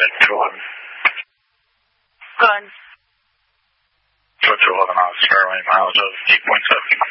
at 211. Good. So 211 on Fairway, mileage of 8.7.